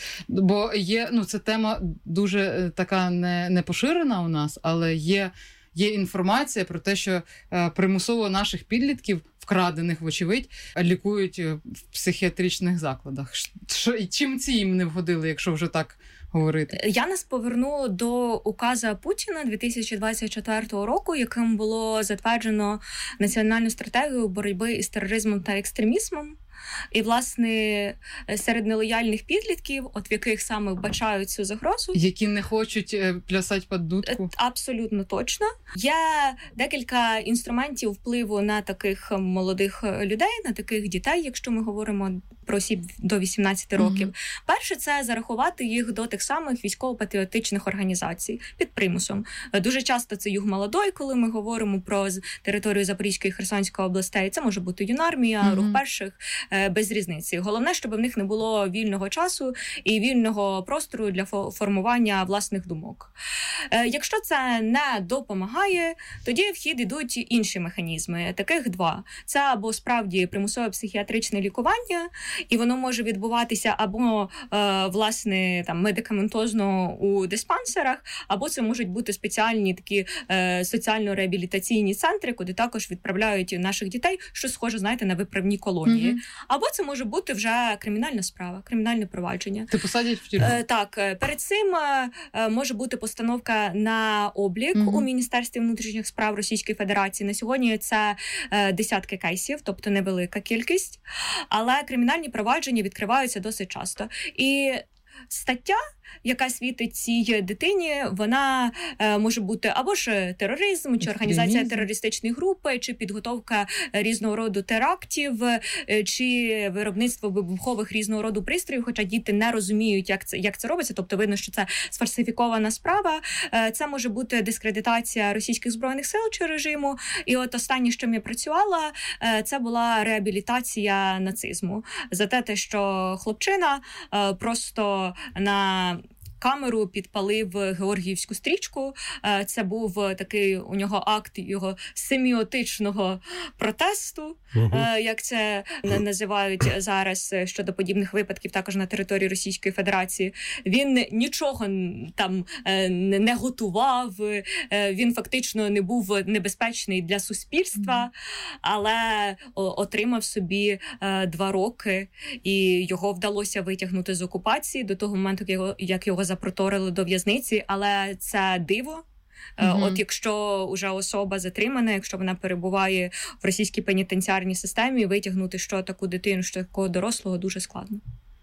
бо є, ну, це тема дуже така не, не поширена у нас, але є, є інформація про те, що примусово наших підлітків, вкрадених, вочевидь, лікують в психіатричних закладах. Що, чим ці їм не вгодили, якщо вже так говорити? Я нас поверну до указа Путіна дві тисячі двадцять четвертого року, яким було затверджено національну стратегію боротьби із тероризмом та екстремізмом. І, власне, серед нелояльних підлітків, от в яких саме вбачають цю загрозу. Які не хочуть плясати під дудку. Абсолютно точно. Є декілька інструментів впливу на таких молодих людей, на таких дітей, якщо ми говоримо про осіб до вісімнадцяти років. Mm-hmm. Перше, це зарахувати їх до тих самих військово-патріотичних організацій під примусом. Дуже часто це Юг Молодой, коли ми говоримо про територію Запорізької і Херсонської областей. Це може бути юнармія, mm-hmm. рух перших, без різниці. Головне, щоб в них не було вільного часу і вільного простору для формування власних думок. Якщо це не допомагає, тоді в хід ідуть інші механізми. Таких два. Це або справді примусове психіатричне лікування, і воно може відбуватися або, власне, там, медикаментозно у диспансерах, або це можуть бути спеціальні такі соціально-реабілітаційні центри, куди також відправляють наших дітей, що схоже, знаєте, на виправні колонії. Mm-hmm. Або це може бути вже кримінальна справа, кримінальне провадження. Ти посадять в тюрму? Е, так, перед цим е, може бути постановка на облік mm-hmm. у Міністерстві внутрішніх справ Російської Федерації. На сьогодні це е, десятки кейсів, тобто невелика кількість, але кримінальні провадження відкриваються досить часто. І стаття, яка світить цій дитині, вона е, може бути або ж тероризм, чи організація терористичної групи, чи підготовка різного роду терактів, е, чи виробництво вибухових різного роду пристроїв, хоча діти не розуміють, як це, як це робиться, тобто видно, що це сфальсифікована справа. Е, це може бути дискредитація російських збройних сил чи режиму. І от останнє, що я працювала, е, це була реабілітація нацизму. За те, що хлопчина е, просто на камеру підпалив георгіївську стрічку. Це був такий у нього акт його семіотичного протесту, uh-huh. як це називають зараз щодо подібних випадків також на території Російської Федерації. Він нічого там не готував, він фактично не був небезпечний для суспільства, але отримав собі два роки, і його вдалося витягнути з окупації до того моменту, як його запроторили до в'язниці, але це диво. Mm-hmm. От якщо вже особа затримана, якщо вона перебуває в російській пенітенціарній системі, витягнути що таку дитину, що такого дорослого дуже складно.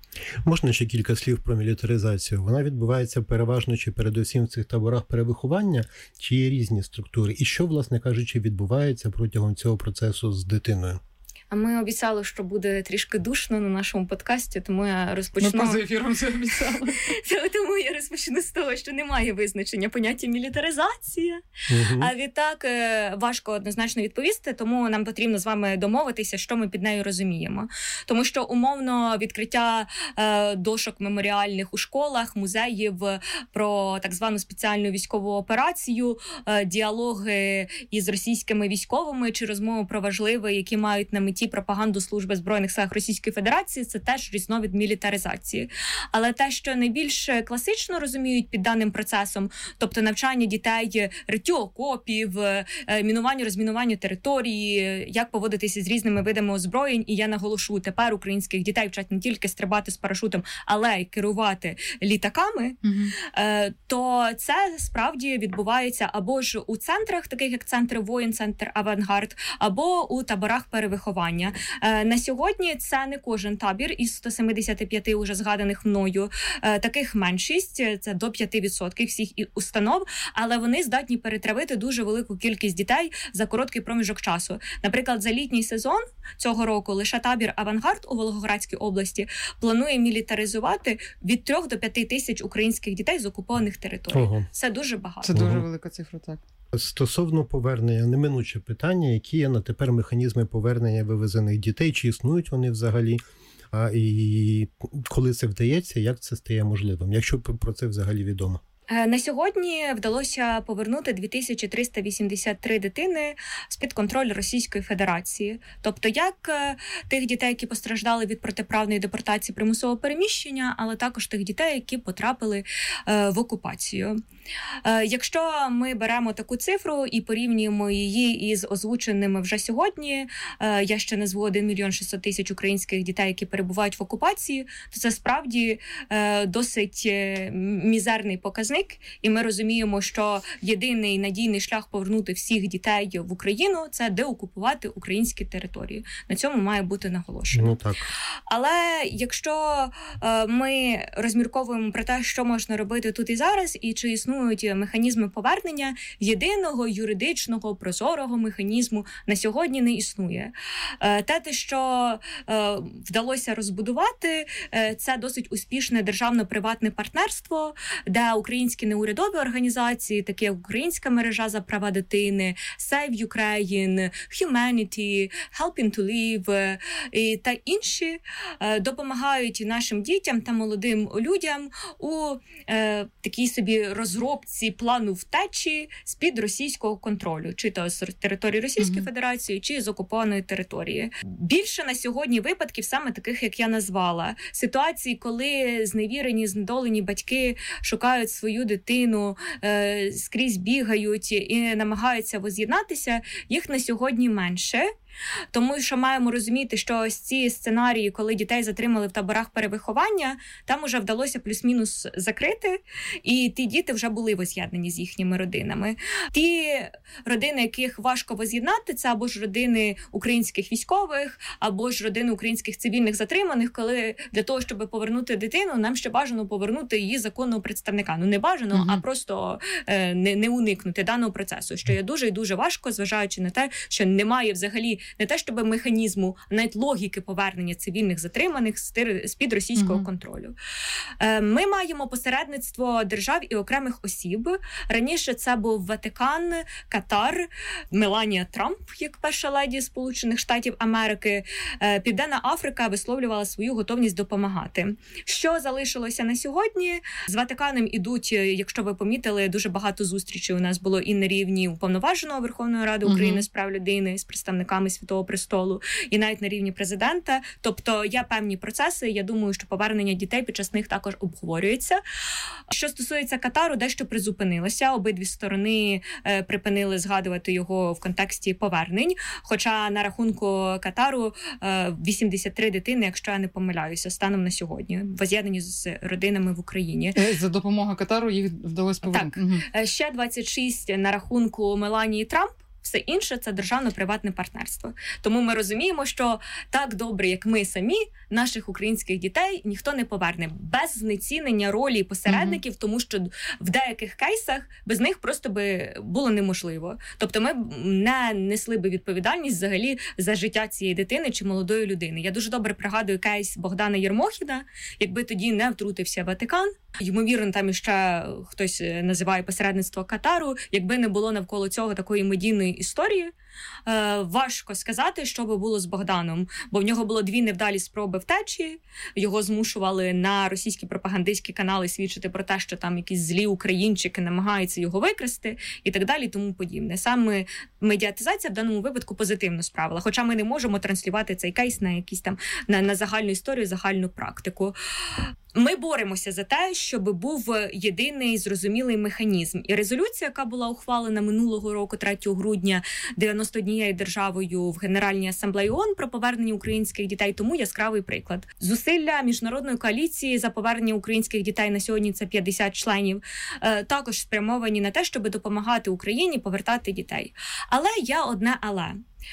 Можна ще кілька слів про мілітаризацію? Вона відбувається переважно чи передусім в цих таборах перевиховання, чи є різні структури? І що, власне кажучи, відбувається протягом цього процесу з дитиною? А ми обіцяли, що буде трішки душно на нашому подкасті, тому я розпочну... Ми поза ефіром це обіцяли. Тому я розпочну з того, що немає визначення поняття мілітаризація. Угу. А відтак важко однозначно відповісти, тому нам потрібно з вами домовитися, що ми під нею розуміємо. Тому що умовно відкриття е, дошок меморіальних у школах, музеїв про так звану спеціальну військову операцію, е, діалоги із російськими військовими чи розмови про важливе, які мають на меті статті пропаганду Служби збройних сил Російської Федерації, це теж різновид мілітаризації. Але те, що найбільш класично розуміють під даним процесом, тобто навчання дітей риттю окопів, мінуванню, розмінуванню території, як поводитися з різними видами озброєнь, і я наголошу, тепер українських дітей вчать не тільки стрибати з парашутом, але й керувати літаками, mm-hmm. то це справді відбувається або ж у центрах, таких як центр воїн, центр Авангард, або у таборах перевиховання. На сьогодні це не кожен табір із сто сімдесят п'ять уже згаданих мною. Таких меншість, це до п'ять відсотків всіх установ, але вони здатні перетравити дуже велику кількість дітей за короткий проміжок часу. Наприклад, за літній сезон цього року лише табір Авангард у Волгоградській області планує мілітаризувати від трьох до п'яти тисяч українських дітей з окупованих територій. Ого. Це дуже багато. Це дуже велика цифра, так. Стосовно повернення, неминуче питання, які є на тепер механізми повернення вивезених дітей, чи існують вони взагалі, а, і коли це вдається, як це стає можливим, якщо про це взагалі відомо? На сьогодні вдалося повернути дві тисячі триста вісімдесят три дитини з-під контролю Російської Федерації. Тобто як тих дітей, які постраждали від протиправної депортації примусового переміщення, але також тих дітей, які потрапили в окупацію. Якщо ми беремо таку цифру і порівнюємо її із озвученими вже сьогодні, я ще назву один мільйон шістсот тисяч українських дітей, які перебувають в окупації, то це справді досить мізерний показник. І ми розуміємо, що єдиний надійний шлях повернути всіх дітей в Україну – це деокупувати українські території. На цьому має бути наголошено. Ну, так. Але якщо ми розмірковуємо про те, що можна робити тут і зараз, і чи існують механізми повернення, єдиного юридичного, прозорого механізму на сьогодні не існує. Те, що вдалося розбудувати, це досить успішне державно-приватне партнерство, де українські неурядові організації, такі як Українська мережа за права дитини, Save Ukraine, Humanity, Helping to Live і та інші допомагають нашим дітям та молодим людям у е, такій собі розробці плану втечі з-під російського контролю, чи то з території Російської mm-hmm. Федерації, чи з окупованої території. Більше на сьогодні випадків саме таких, як я назвала. Ситуації, коли зневірені, знедолені батьки шукають свою дитину, е, скрізь бігають і намагаються воз'єднатися, їх на сьогодні менше. Тому що маємо розуміти, що ось ці сценарії, коли дітей затримали в таборах перевиховання, там уже вдалося плюс-мінус закрити, і ті діти вже були воз'єднані з їхніми родинами. Ті родини, яких важко воз'єднати, це або ж родини українських військових, або ж родини українських цивільних затриманих, коли для того, щоб повернути дитину, нам ще бажано повернути її законного представника. Ну не бажано, угу. а просто е, не, не уникнути даного процесу, що є дуже і дуже важко, зважаючи на те, що немає взагалі не те, щоб механізму, а навіть логіки повернення цивільних затриманих з-під російського mm-hmm. контролю. Ми маємо посередництво держав і окремих осіб. Раніше це був Ватикан, Катар, Меланія Трамп, як перша леді Сполучених Штатів Америки. Південна Африка висловлювала свою готовність допомагати. Що залишилося на сьогодні? З Ватиканом ідуть, якщо ви помітили, дуже багато зустрічей у нас було і на рівні Уповноваженого Верховної Ради України mm-hmm. з прав людини, з представниками Святого Престолу, і навіть на рівні президента. Тобто є певні процеси, я думаю, що повернення дітей під час них також обговорюється. Що стосується Катару, дещо призупинилося. Обидві сторони е, припинили згадувати його в контексті повернень. Хоча на рахунку Катару е, вісімдесят три дитини, якщо я не помиляюся, станом на сьогодні, воз'єднані з родинами в Україні. За допомогою Катару їх вдалося повернути. Так. Угу. Ще двадцять шість на рахунку Меланії Трамп. Все інше – це державно-приватне партнерство. Тому ми розуміємо, що так добре, як ми самі, наших українських дітей ніхто не поверне. Без знецінення ролі посередників, mm-hmm. тому що в деяких кейсах без них просто би було неможливо. Тобто ми не несли би відповідальність взагалі за життя цієї дитини чи молодої людини. Я дуже добре пригадую кейс Богдана Єрмохіна, якби тоді не втрутився Ватикан. Ймовірно, там іще хтось називає посередництво Катару, якби не було навколо цього такої медійної історії, Е, важко сказати, що би було з Богданом, бо в нього було дві невдалі спроби втечі, його змушували на російські пропагандистські канали свідчити про те, що там якісь злі українчики намагаються його викрасти і так далі, тому подібне. Саме медіатизація в даному випадку позитивно справила, хоча ми не можемо транслювати цей кейс на якісь там на, на загальну історію, загальну практику. Ми боремося за те, щоб був єдиний зрозумілий механізм. І резолюція, яка була ухвалена минулого року, третього грудня, дев'яносто однією державою в Генеральній асамблеї ООН про повернення українських дітей, тому яскравий приклад. Зусилля міжнародної коаліції за повернення українських дітей, на сьогодні це п'ятдесят членів, також спрямовані на те, щоб допомагати Україні повертати дітей. Але є одне але.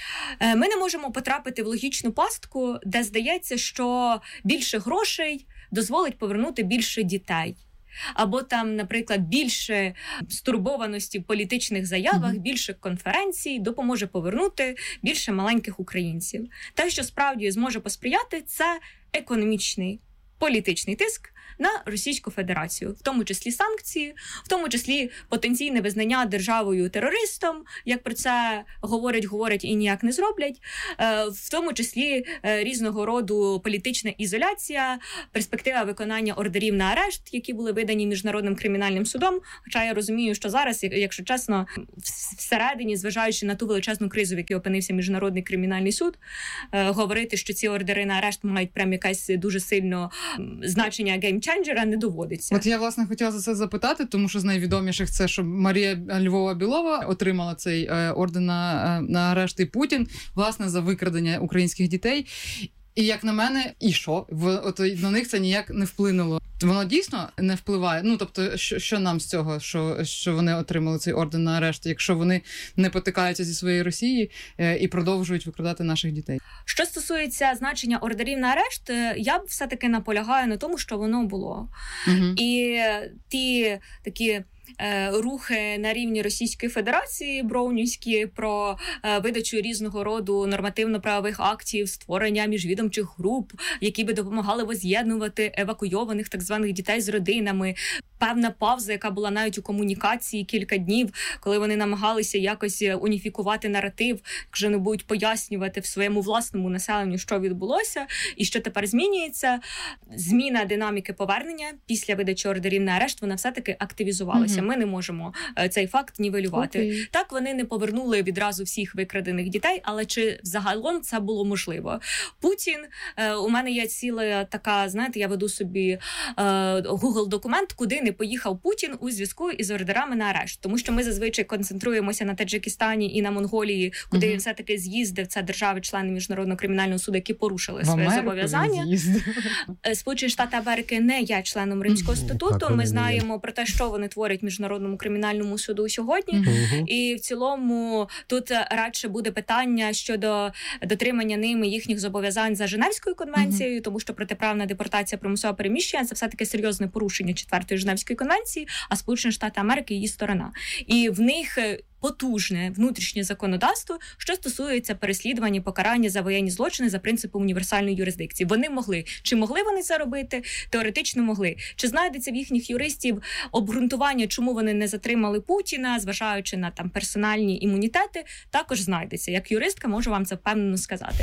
Ми не можемо потрапити в логічну пастку, де здається, що більше грошей дозволить повернути більше дітей. Або там, наприклад, більше стурбованості в політичних заявах, mm-hmm. більше конференцій допоможе повернути більше маленьких українців. Те, що справді зможе посприяти, це економічний, політичний тиск на Російську Федерацію, в тому числі санкції, в тому числі потенційне визнання державою терористом, як про це говорять, говорять і ніяк не зроблять, в тому числі різного роду політична ізоляція, перспектива виконання ордерів на арешт, які були видані Міжнародним кримінальним судом. Хоча я розумію, що зараз, якщо чесно, всередині, зважаючи на ту величезну кризу, в якій опинився Міжнародний кримінальний суд, говорити, що ці ордери на арешт мають прям якесь дуже сильно значення геймченджера, не доводиться. От я, власне, хотіла за це запитати, тому що з найвідоміших це, що Марія Львова-Білова отримала цей е, орден на, на арешт, і Путін, власне, за викрадення українських дітей. І, як на мене, і що? В, от, на них це ніяк не вплинуло. Воно дійсно не впливає? Ну, тобто, що, що нам з цього, що, що вони отримали цей орден на арешт, якщо вони не потикаються зі своєї Росії е, і продовжують викрадати наших дітей? Що стосується значення ордерів на арешт, я б все-таки наполягаю на тому, що воно було. Угу. І ті такі рухи на рівні Російської Федерації броунівські про видачу різного роду нормативно-правових актів, створення міжвідомчих груп, які би допомагали воз'єднувати евакуйованих так званих дітей з родинами. Певна пауза, яка була навіть у комунікації кілька днів, коли вони намагалися якось уніфікувати наратив, якщо не будуть пояснювати в своєму власному населенню, що відбулося і що тепер змінюється. Зміна динаміки повернення після видачі ордерів на арешт, вона все-таки активізувалася. Mm-hmm. Ми не можемо цей факт нівелювати. Okay. Так, вони не повернули відразу всіх викрадених дітей, але чи загалом це було можливо? Путін, у мене є ціла така, знаєте, я веду собі Google-документ, куди не поїхав Путін у зв'язку із ордерами на арешт. Тому що ми зазвичай концентруємося на Таджикистані і на Монголії, куди uh-huh. він все-таки з'їздив. Це держави-члени Міжнародного кримінального суду, які порушили в своє Америку зобов'язання. Сполучені Штати Америки не є членом Римського статуту. Uh-huh. Ми знаємо про те, що вони творять в Міжнародному кримінальному суду сьогодні. Uh-huh. І в цілому тут радше буде питання щодо дотримання ними їхніх зобов'язань за Женевською конвенцією, uh-huh. тому що протиправна депортація, примусове переміщення – це все-таки серйозне порушення четвертої Женевської конвенції, а Сполучені Штати Америки – її сторона. І в них потужне внутрішнє законодавство, що стосується переслідування і покарання за воєнні злочини за принципом універсальної юрисдикції. Вони могли. Чи могли вони це робити? Теоретично могли. Чи знайдеться в їхніх юристів обґрунтування, чому вони не затримали Путіна, зважаючи на там персональні імунітети? Також знайдеться. Як юристка можу вам це впевнено сказати.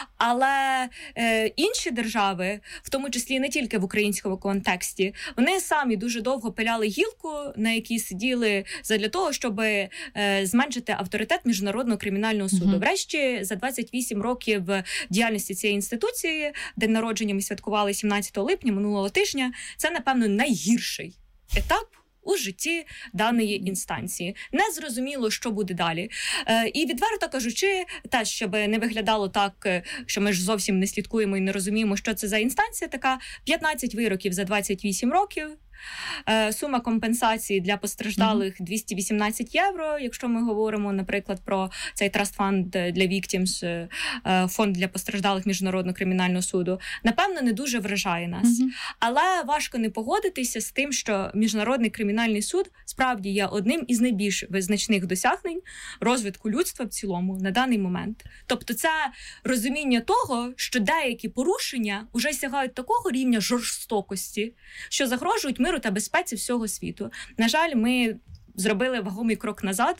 Але е, інші держави, в тому числі не тільки в українському контексті, вони самі дуже довго пиляли гілку, на якій сиділи задля того, щоб е, зменшити авторитет Міжнародного кримінального суду. Uh-huh. Врешті, за двадцять вісім років діяльності цієї інституції, день народження ми святкували сімнадцятого липня минулого тижня, це, напевно, найгірший етап у житті даної інстанції. Не зрозуміло, що буде далі. Е, і відверто кажучи, теж, щоб не виглядало так, що ми ж зовсім не слідкуємо і не розуміємо, що це за інстанція така, п'ятнадцять вироків за двадцять вісім років, сума компенсації для постраждалих двісті вісімнадцять євро, якщо ми говоримо, наприклад, про цей траст-фонд для Victims, фонд для постраждалих Міжнародного кримінального суду, напевно, не дуже вражає нас. Mm-hmm. Але важко не погодитися з тим, що Міжнародний кримінальний суд справді є одним із найбільш визначних досягнень розвитку людства в цілому на даний момент. Тобто це розуміння того, що деякі порушення вже сягають такого рівня жорстокості, що загрожують миру та безпеці всього світу. На жаль, ми зробили вагомий крок назад.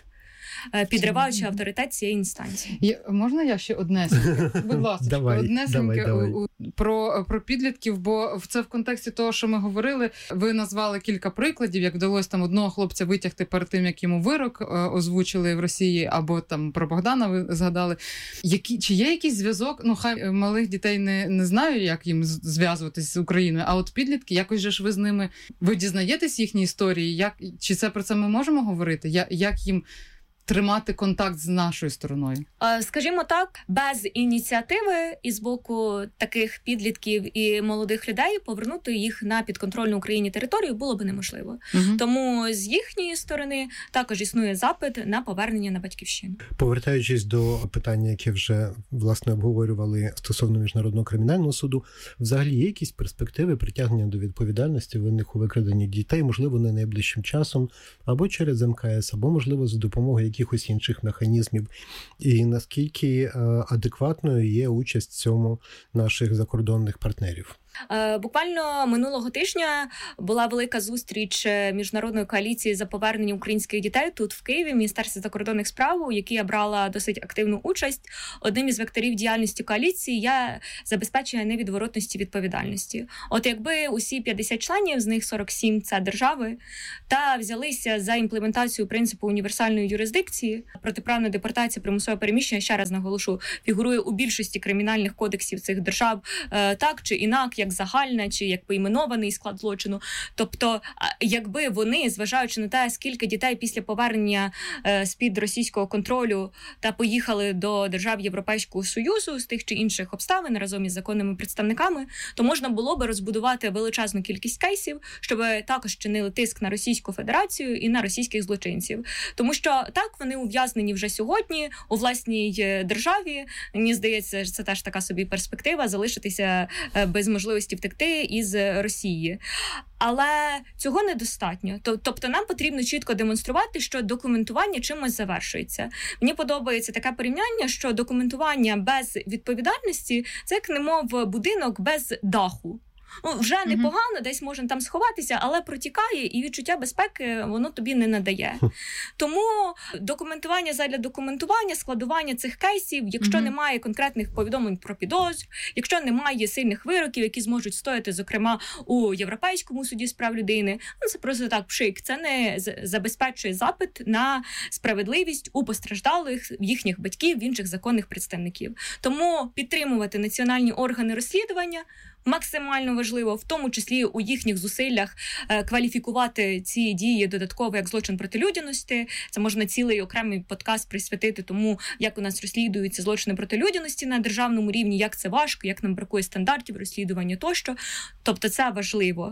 підриваючи авторитет цієї інстанції. Є, можна я ще одне? Будь ласка, давай, однесеньке давай, давай. Про, про підлітків, бо це в контексті того, що ми говорили, ви назвали кілька прикладів, як вдалося там одного хлопця витягти перед тим, як йому вирок озвучили в Росії, або там про Богдана ви згадали. Які, чи є якийсь зв'язок? Ну, хай малих дітей не, не знаю, як їм зв'язуватись з Україною, а от підлітки, якось же ж ви з ними, ви дізнаєтесь їхні історії? Як, чи це про це ми можемо говорити? Я, як їм тримати контакт з нашою стороною? Скажімо так, без ініціативи із боку таких підлітків і молодих людей повернути їх на підконтрольну Україні територію було б неможливо. Угу. Тому з їхньої сторони також існує запит на повернення на батьківщину. Повертаючись до питання, яке вже, власне, обговорювали стосовно Міжнародного кримінального суду, взагалі є якісь перспективи притягнення до відповідальності винних у викраденні дітей, можливо, не найближчим часом, або через ем ка ес, або, можливо, за допомогою якихось інших механізмів, і наскільки адекватною є участь в цьому наших закордонних партнерів? Буквально минулого тижня була велика зустріч Міжнародної коаліції за повернення українських дітей тут в Києві, в Міністерстві закордонних справ, у якій я брала досить активну участь. Одним із векторів діяльності коаліції є забезпечення невідворотності відповідальності. От якби усі п'ятдесят членів, з них сорок сім – це держави, та взялися за імплементацію принципу універсальної юрисдикції, протиправна депортація, примусове переміщення, ще раз наголошу, фігурує у більшості кримінальних кодексів цих держав, так чи інак, як загальне, чи як поіменований склад злочину. Тобто, якби вони, зважаючи на те, скільки дітей після повернення е, з-під російського контролю та поїхали до держав Європейського Союзу з тих чи інших обставин разом із законними представниками, то можна було би розбудувати величезну кількість кейсів, щоб також чинили тиск на Російську Федерацію і на російських злочинців. Тому що так, вони ув'язнені вже сьогодні у власній державі. Мені здається, це теж така собі перспектива залишитися без можливості втекти із Росії. Але цього недостатньо. Тобто нам потрібно чітко демонструвати, що документування чимось завершується. Мені подобається таке порівняння, що документування без відповідальності – це як немов будинок без даху. Ну, вже непогано, десь можна там сховатися, але протікає, і відчуття безпеки воно тобі не надає. Тому документування задля документування, складування цих кейсів, якщо mm-hmm. немає конкретних повідомлень про підозр, якщо немає сильних вироків, які зможуть стояти, зокрема, у Європейському суді з прав людини, ну, це просто так пшик. Це не забезпечує запит на справедливість у постраждалих, їхніх батьків, інших законних представників. Тому підтримувати національні органи розслідування максимально важливо, в тому числі у їхніх зусиллях кваліфікувати ці дії додатково як злочин проти людяності. Це можна цілий окремий подкаст присвятити тому, як у нас розслідуються злочини проти людяності на державному рівні, як це важко, як нам бракує стандартів розслідування тощо. Тобто це важливо.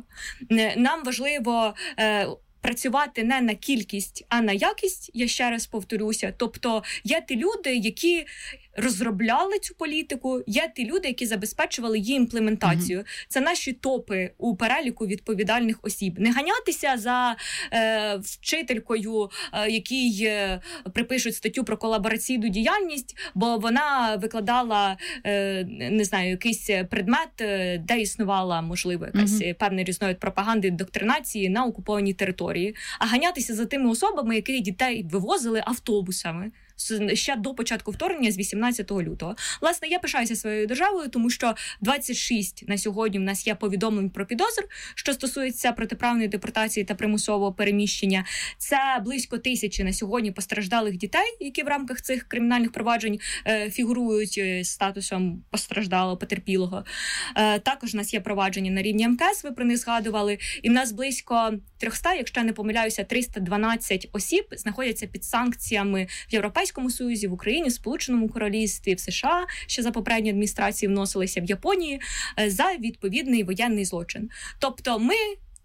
Нам важливо працювати не на кількість, а на якість, я ще раз повторюся. Тобто є ті люди, які розробляли цю політику, є ті люди, які забезпечували її імплементацію. Mm-hmm. Це наші топи у переліку відповідальних осіб. Не ганятися за е, вчителькою, е, якій е, припишуть статтю про колабораційну діяльність, бо вона викладала, е, не знаю, якийсь предмет, е, де існувала, можливо, якась mm-hmm. певна різновид пропаганди, доктринації на окупованій території. А ганятися за тими особами, які дітей вивозили автобусами ще до початку вторгнення з вісімнадцятого лютого. Власне, я пишаюся своєю державою, тому що двадцять шість на сьогодні в нас є повідомлень про підозр, що стосується протиправної депортації та примусового переміщення. Це близько тисячі на сьогодні постраждалих дітей, які в рамках цих кримінальних проваджень е, фігурують з статусом постраждалого, потерпілого. Е, також у нас є провадження на рівні ем ка ес, ви про них згадували, і в нас близько триста, якщо я не помиляюся, триста дванадцять осіб знаходяться під санкціями в Європейському Союзі, в Україні, в Сполученому Королівстві, в США, ще за попередньої адміністрації вносилися в Японії, за відповідний воєнний злочин. Тобто ми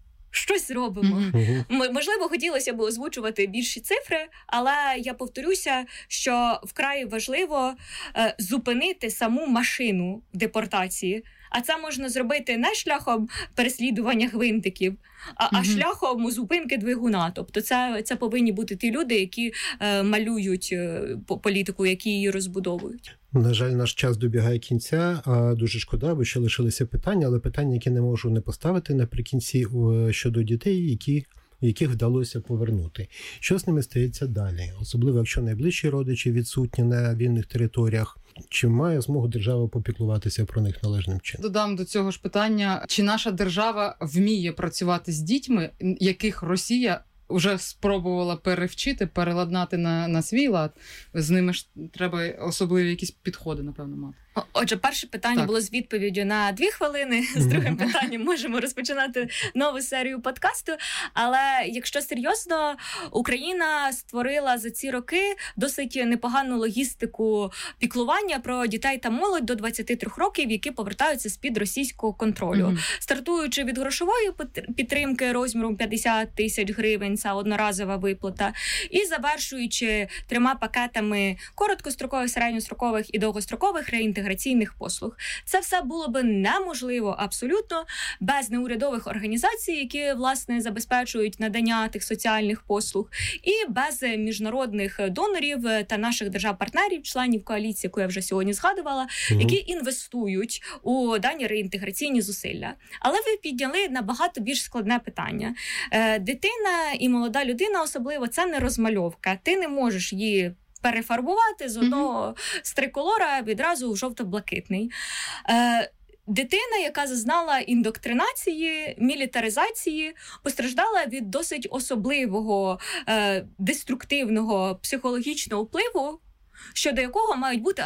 щось робимо. Mm-hmm. Можливо, хотілося б озвучувати більші цифри, але я повторюся, що вкрай важливо е, зупинити саму машину депортації. А це можна зробити не шляхом переслідування гвинтиків, а, mm-hmm. а шляхом зупинки двигуна. Тобто це, це повинні бути ті люди, які е, малюють е, політику, які її розбудовують. На жаль, наш час добігає кінця, а дуже шкода, бо ще лишилися питання, але питання, які не можу не поставити наприкінці щодо дітей, які яких вдалося повернути. Що з ними стається далі? Особливо, якщо найближчі родичі відсутні на вільних територіях, чи має змогу держава попіклуватися про них належним чином? Додам до цього ж питання, чи наша держава вміє працювати з дітьми, яких Росія вже спробувала перевчити, переладнати на, на свій лад. З ними ж треба особливі якісь підходи, напевно, мати. Отже, перше питання так. було з відповіддю на дві хвилини. З другим питанням можемо розпочинати нову серію подкасту. Але якщо серйозно, Україна створила за ці роки досить непогану логістику піклування про дітей та молодь до двадцяти трьох років, які повертаються з-під російського контролю. Mm-hmm. Стартуючи від грошової підтримки розміром п'ятдесят тисяч гривень, це одноразова виплата, і завершуючи трьома пакетами короткострокових, середньострокових і довгострокових реінтеграційних послуг. Це все було би неможливо абсолютно без неурядових організацій, які, власне, забезпечують надання тих соціальних послуг, і без міжнародних донорів та наших держав-партнерів, членів коаліції, яку я вже сьогодні згадувала, угу. які інвестують у дані реінтеграційні зусилля. Але ви підняли набагато більш складне питання. Дитина і молода людина особливо – це не розмальовка. Ти не можеш її перефарбувати з одного mm-hmm. з триколора відразу в жовто-блакитний. Е, дитина, яка зазнала індоктринації, мілітаризації, постраждала від досить особливого е, деструктивного психологічного впливу, щодо якого мають бути